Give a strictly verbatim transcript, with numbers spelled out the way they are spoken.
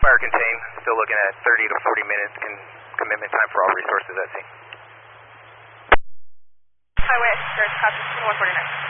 fire contained. Still looking at thirty to forty minutes con commitment time for all resources at sea. Highway, there's copy one forty-nine.